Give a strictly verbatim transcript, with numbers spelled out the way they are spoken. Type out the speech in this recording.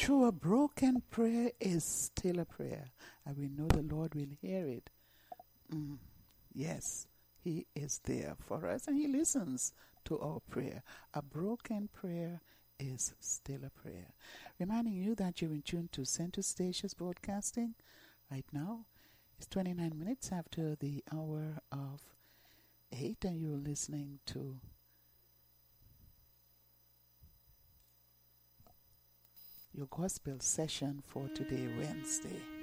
True, a broken prayer is still a prayer, and we know the Lord will hear it. Mm, yes, He is there for us, and He listens to our prayer. A broken prayer is still a prayer. Reminding you that you're in tune to Center Stations Broadcasting. Right now, it's twenty-nine minutes after the hour of eight, and you're listening to your gospel session for today, Wednesday.